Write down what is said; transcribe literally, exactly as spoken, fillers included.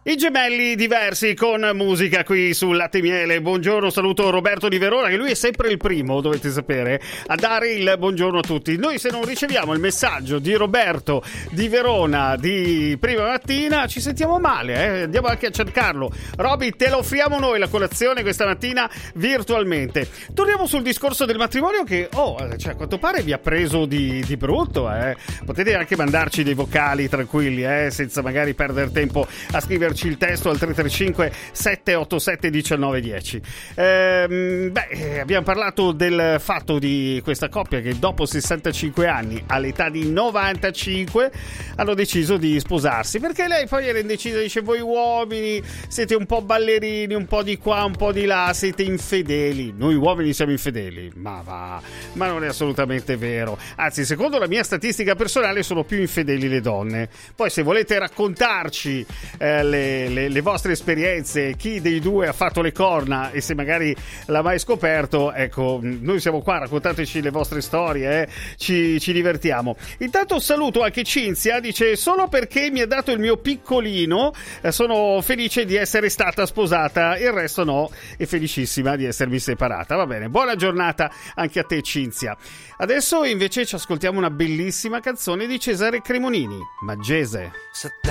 I gemelli diversi con musica qui sul Latte e Miele. Buongiorno, saluto Roberto di Verona, che lui è sempre il primo, dovete sapere, a dare il buongiorno a tutti. Noi, se non riceviamo il messaggio di Roberto di Verona di prima mattina, ci sentiamo male, eh? Andiamo anche a cercarlo. Roby, te lo offriamo noi la colazione questa mattina virtualmente. Torniamo sul discorso del matrimonio che, oh, cioè, a quanto pare vi ha preso di, di brutto, eh? Potete anche mandarci dei vocali tranquilli, eh? Senza magari perdere tempo a scrivere il testo al tre tre cinque sette otto sette uno nove uno zero. Ehm, beh, abbiamo parlato del fatto di questa coppia che dopo sessantacinque anni, all'età di novantacinque, hanno deciso di sposarsi, perché lei poi era indecisa, dice: voi uomini siete un po' ballerini, un po' di qua, un po' di là, siete infedeli. Noi uomini siamo infedeli? Ma va, ma non è assolutamente vero. Anzi, secondo la mia statistica personale sono più infedeli le donne. Poi, se volete raccontarci eh, le Le, le vostre esperienze, chi dei due ha fatto le corna e se magari l'ha mai scoperto, ecco, noi siamo qua, raccontateci le vostre storie, eh? ci, ci divertiamo. Intanto saluto anche Cinzia, dice: solo perché mi ha dato il mio piccolino eh, sono felice di essere stata sposata, il resto no, e felicissima di essermi separata. Va bene, buona giornata anche a te, Cinzia. Adesso invece ci ascoltiamo una bellissima canzone di Cesare Cremonini, Maggese.